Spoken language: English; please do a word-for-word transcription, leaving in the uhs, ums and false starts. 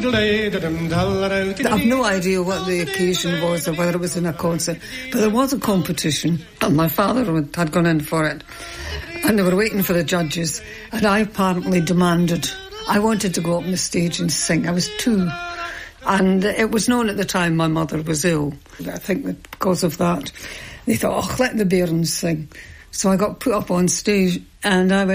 I've no idea what the occasion was or whether it was in a concert, but there was a competition and my father had gone in for it and they were waiting for the judges and I apparently demanded, I wanted to go up on the stage and sing. I was two and it was known at the time my mother was ill. I think that because of that they thought, oh, let the bairns sing. So I got put up on stage and I went